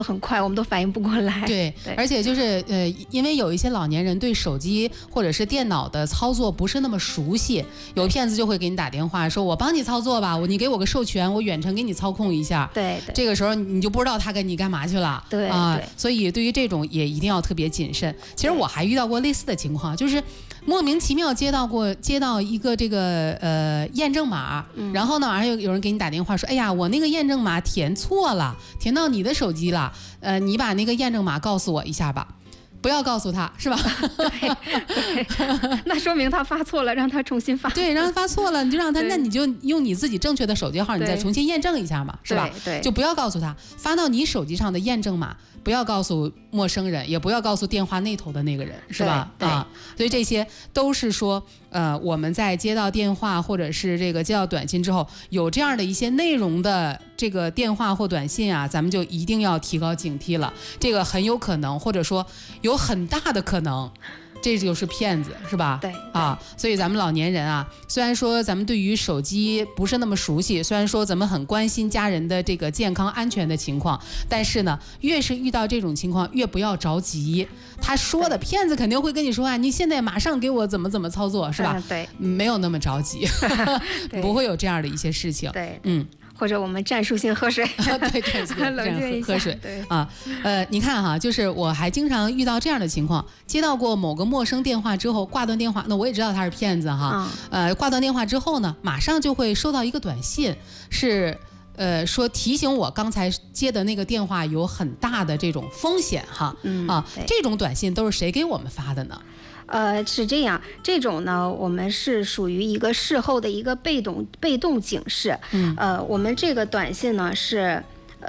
很快，我们都反应不过来。 对，而且就是因为有一些老年人对手机或者是电脑的操作不是那么熟悉，有骗子就会给你打电话说：“我帮你操作吧，你给我个授权，我远程给你操控一下。” 对， 这个时候你就不知道他跟你干嘛去了。 对所以对于这种也一定要特别谨慎。其实我还遇到过类似的情况，就是莫名其妙接到一个这个验证码，然后呢，还有人给你打电话说：“哎呀，我那个验证码填错了，填到你的手机了。你把那个验证码告诉我一下吧。”不要告诉他，是吧？ 对，那说明他发错了，让他重新发。 对，让他发错了，你就让他，那你就用你自己正确的手机号，你再重新验证一下嘛，是吧？ 对， 就不要告诉他，发到你手机上的验证码，不要告诉陌生人，也不要告诉电话那头的那个人，是吧？ 对， 所以这些都是说，我们在接到电话或者是这个接到短信之后，有这样的一些内容的这个电话或短信啊，咱们就一定要提高警惕了。这个很有可能，或者说有很大的可能，这就是骗子，是吧？ 对所以咱们老年人啊，虽然说咱们对于手机不是那么熟悉，虽然说咱们很关心家人的这个健康安全的情况，但是呢，越是遇到这种情况，越不要着急。他说的骗子肯定会跟你说啊，你现在马上给我怎么操作，是吧？ 对， 没有那么着急，不会有这样的一些事情。 对，或者我们战术性喝水， 对，战术性冷静一下， 喝水。你看哈，就是我还经常遇到这样的情况，接到过某个陌生电话之后挂断电话，那我也知道他是骗子哈。挂断电话之后呢，马上就会收到一个短信，是说提醒我刚才接的那个电话有很大的这种风险哈。这种短信都是谁给我们发的呢？ 是这样，这种呢，我们是属于一个事后的一个被动警示。我们这个短信呢是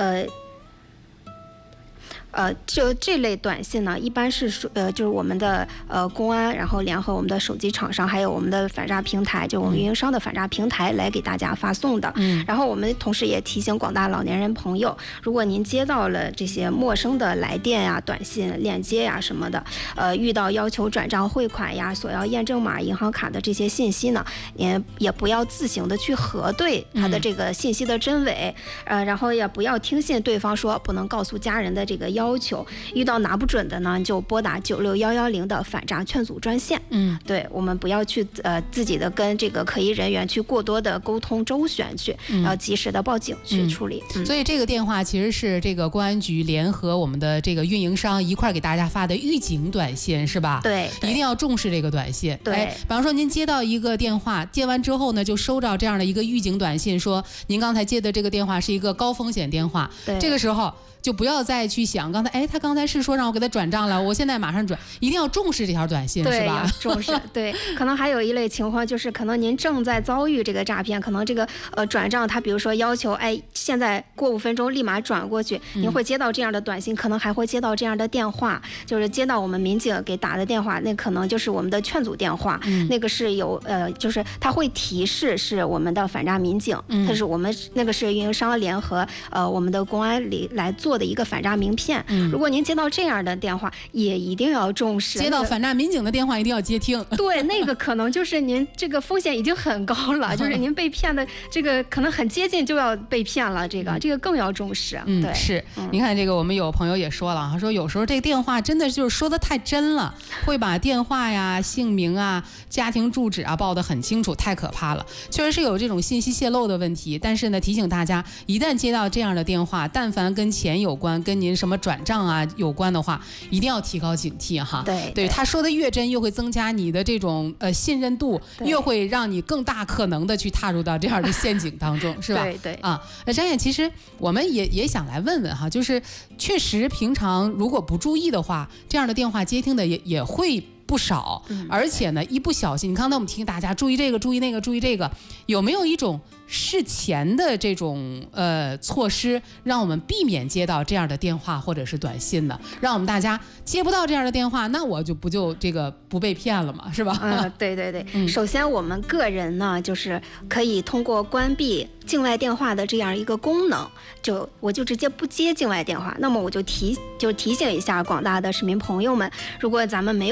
就这类短信呢，一般是就是我们的公安，然后联合我们的手机厂商，还有我们的反诈平台，就我们运营商的反诈平台来给大家发送的。然后我们同时也提醒广大老年人朋友，如果您接到了这些陌生的来电呀、短信链接呀什么的，遇到要求转账汇款呀、索要验证码、银行卡的这些信息呢，也不要自行的去核对它的这个信息的真伪，然后也不要听信对方说不能告诉家人的这个要求，遇到拿不准的呢，就拨打96110的反诈劝阻专线。对，我们不要去自己的跟这个可疑人员去过多的沟通周旋去，要及时的报警去处理。 所以这个电话其实是这个公安局联合我们的这个运营商一块给大家发的预警短信，是吧？ 对， 一定要重视这个短信。 对， 比方说您接到一个电话，接完之后呢，就收到这样的一个预警短信，说您刚才接的这个电话是一个高风险电话。 对， 这个时候就不要再去想他刚才是说让我给他转账了，我现在马上转，一定要重视这条短信，是吧？ 重视。对，可能还有一类情况就是可能您正在遭遇这个诈骗，可能这个转账他比如说要求现在过5分钟立马转过去，您会接到这样的短信，可能还会接到这样的电话，就是接到我们民警给打的电话，那可能就是我们的劝阻电话。那个是有就是他会提示是我们的反诈民警，它是我们那个是运营商联合我们的公安里来做的一个反诈名片。如果您接到这样的电话，也一定要重视。 接到反诈民警的电话一定要接听。 对，那个可能就是您这个风险已经很高了，就是您被骗的这个可能很接近就要被骗了，这个更要重视。对， 是。您看这个，我们有朋友也说了，他说有时候这个电话真的就是说的太真了，会把电话呀、姓名啊、家庭住址啊报得很清楚，太可怕了。确实是有这种信息泄露的问题，但是呢，提醒大家，一旦接到这样的电话，但凡跟钱有关、跟您什么转账啊有关的话，一定要提高警惕哈。对，他说的越真，越会增加你的这种信任度，越会让你更大可能的去踏入到这样的陷阱当中，是吧？ 对那张燕，其实我们也想来问问哈，就是确实平常如果不注意的话，这样的电话接听的也会不少，而且呢，一不小心，你刚才我们提醒大家注意这个，注意那个，注意这个，有没有一种事前的这种措施，让我们避免接到这样的电话或者是短信呢？让我们大家接不到这样的电话，那我就不被骗了嘛，是吧？ 对。首先我们个人呢，就是可以通过关闭境外电话的这样一个功能，我就直接不接境外电话。那么我就提醒一下广大的市民朋友们，如果咱们没有国际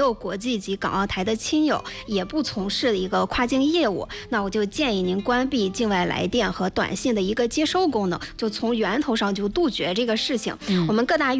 际及港澳台的亲友也不从事一个跨境业务，那我就建议您关闭境外来电和短信的一个接收功能，就从源头上就杜绝这个事情。我们各大